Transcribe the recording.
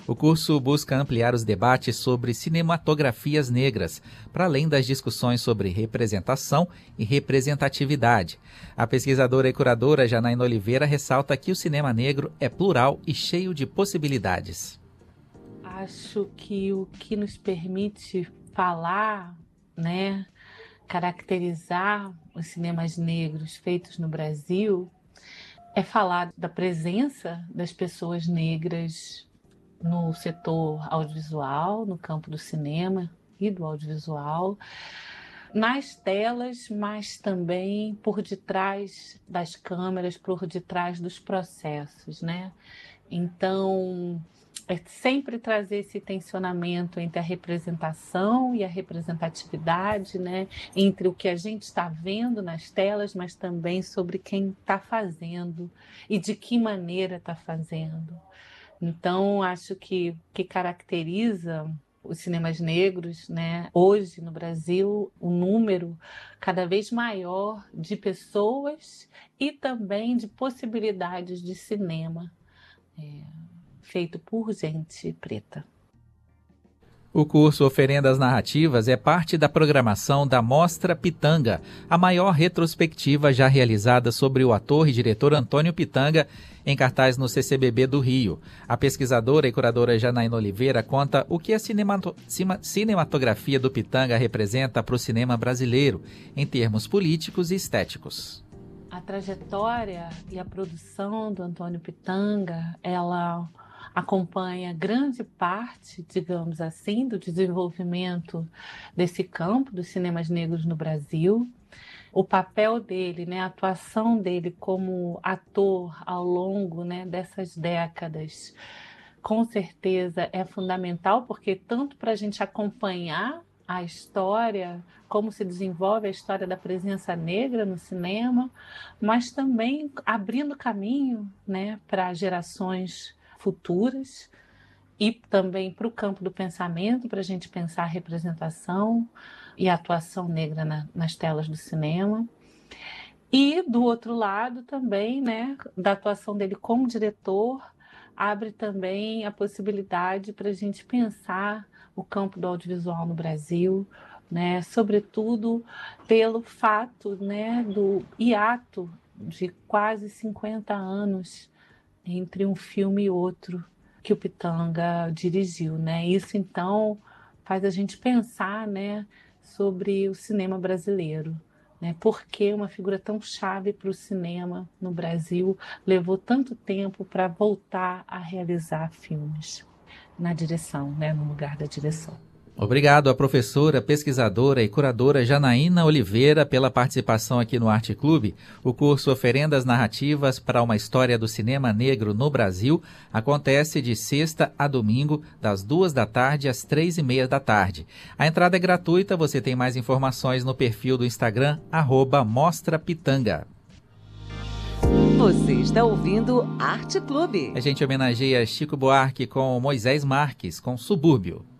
O curso busca ampliar os debates sobre cinematografias negras, para além das discussões sobre representação e representatividade. A pesquisadora e curadora Janaína Oliveira ressalta que o cinema negro é plural e cheio de possibilidades. Acho que o que nos permite falar, né, caracterizar os cinemas negros feitos no Brasil é falar da presença das pessoas negras no setor audiovisual, no campo do cinema e do audiovisual, nas telas, mas também por detrás das câmeras, por detrás dos processos, né? Então, é sempre trazer esse tensionamento entre a representação e a representatividade, né? Entre o que a gente está vendo nas telas, mas também sobre quem está fazendo e de que maneira está fazendo. Então, acho que o que caracteriza os cinemas negros, né, hoje no Brasil, um número cada vez maior de pessoas e também de possibilidades de cinema feito por gente preta. O curso Oferendas Narrativas é parte da programação da Mostra Pitanga, a maior retrospectiva já realizada sobre o ator e diretor Antônio Pitanga, em cartaz no CCBB do Rio. A pesquisadora e curadora Janaína Oliveira conta o que a cinematografia do Pitanga representa para o cinema brasileiro, em termos políticos e estéticos. A trajetória e a produção do Antônio Pitanga, ela acompanha grande parte, digamos assim, do desenvolvimento desse campo dos cinemas negros no Brasil. O papel dele, né, a atuação dele como ator ao longo, né, dessas décadas, com certeza é fundamental, porque tanto para a gente acompanhar a história, como se desenvolve a história da presença negra no cinema, mas também abrindo caminho, né, para gerações futuras e também para o campo do pensamento, para a gente pensar a representação e a atuação negra nas telas do cinema. E do outro lado também, né, da atuação dele como diretor, abre também a possibilidade para a gente pensar o campo do audiovisual no Brasil, né, sobretudo pelo fato, né, do hiato de quase 50 anos entre um filme e outro que o Pitanga dirigiu, né? Isso, então, faz a gente pensar, né, sobre o cinema brasileiro, né? Por que uma figura tão chave para o cinema no Brasil levou tanto tempo para voltar a realizar filmes na direção, né, no lugar da direção. Obrigado à professora, pesquisadora e curadora Janaína Oliveira pela participação aqui no Arte Clube. O curso Oferendas Narrativas para uma História do Cinema Negro no Brasil acontece de sexta a domingo, das 14h às 15h30. A entrada é gratuita, você tem mais informações no perfil do Instagram, @mostrapitanga. Você está ouvindo Arte Clube. A gente homenageia Chico Buarque com Moisés Marques, com Subúrbio.